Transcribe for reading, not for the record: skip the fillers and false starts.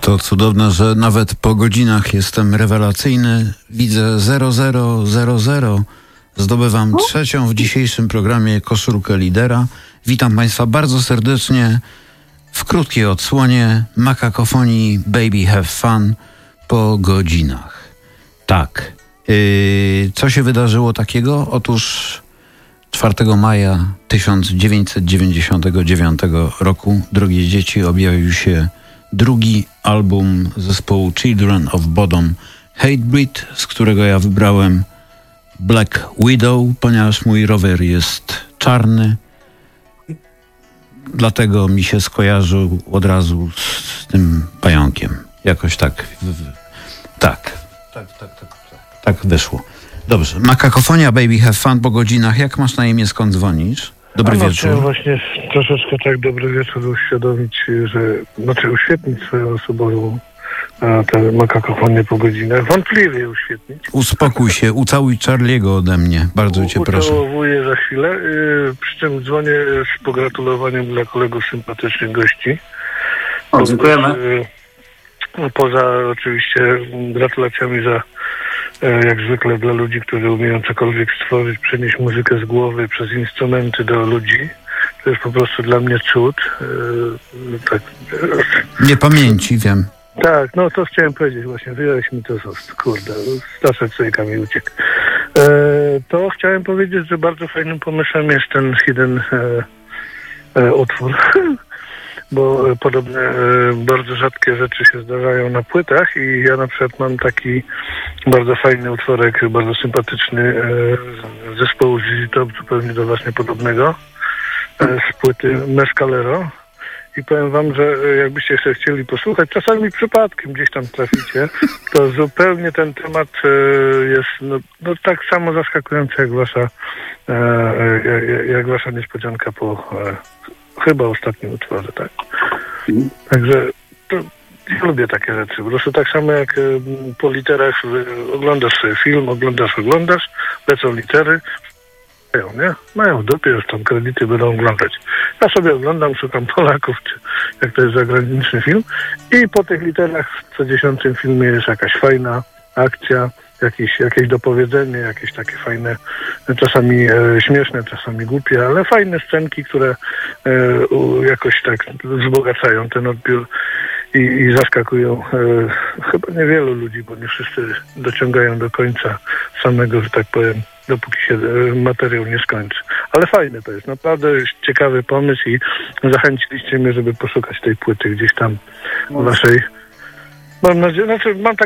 To cudowne, że nawet po godzinach jestem rewelacyjny. Widzę 0000. Zdobywam trzecią w dzisiejszym programie koszulkę lidera. Witam Państwa bardzo serdecznie w krótkiej odsłonie Makakofonii Baby Have Fun po godzinach. Tak. Co się wydarzyło takiego? Otóż 4 maja 1999 roku, drogie dzieci, objawił się drugi album zespołu Children of Bodom Hatebreed, z którego ja wybrałem Black Widow, ponieważ mój rower jest czarny. Dlatego mi się skojarzył od razu z tym pająkiem. Jakoś tak. Tak wyszło. Dobrze. Makakofonia Baby Have Fun po godzinach. Jak masz na imię, skąd dzwonisz? Dobry wieczór. Chciałem właśnie troszeczkę tak dobry wieczór uświadomić, uświetnić swoją osobową tę makakofonię po godzinach. Wątpliwie uświetnić. Uspokój się, ucałuj Charlie'ego ode mnie. Bardzo cię proszę. Ucałowuję za chwilę. Przy czym dzwonię z pogratulowaniem dla kolegów sympatycznych gości. Dziękujemy. Poza oczywiście gratulacjami za jak zwykle dla ludzi, którzy umieją cokolwiek stworzyć, przenieść muzykę z głowy przez instrumenty do ludzi. To jest po prostu dla mnie cud. Tak. Niepamięci, wiem. Tak, no to chciałem powiedzieć właśnie. Wyjąłeś mi to z ust. Kurde, Staszek Sojka mi uciekł. To chciałem powiedzieć, że bardzo fajnym pomysłem jest ten hidden utwór. Bo podobne bardzo rzadkie rzeczy się zdarzają na płytach i ja na przykład mam taki bardzo fajny utworek, bardzo sympatyczny zespołu ZZ Top, zupełnie do was niepodobnego, z płyty Mescalero. I powiem wam, że jakbyście się chcieli posłuchać, czasami przypadkiem gdzieś tam traficie, to zupełnie ten temat jest no tak samo zaskakujący jak wasza niespodzianka po chyba ostatnim utworze, tak? Także ja lubię takie rzeczy. Po prostu tak samo jak po literach oglądasz sobie film, oglądasz, lecą litery, nie? Mają w dupie, już tam kredyty będą oglądać. Ja sobie oglądam, szukam Polaków, czy jak to jest zagraniczny film i po tych literach w co 10 filmie jest jakaś fajna akcja, jakieś dopowiedzenie, jakieś takie fajne, czasami śmieszne, czasami głupie, ale fajne scenki, które jakoś tak wzbogacają ten odbiór i zaskakują chyba niewielu ludzi, bo nie wszyscy dociągają do końca samego, że tak powiem, dopóki się materiał nie skończy. Ale fajne to jest, naprawdę ciekawy pomysł i zachęciliście mnie, żeby poszukać tej płyty gdzieś tam w waszej... Mam nadzieję, mam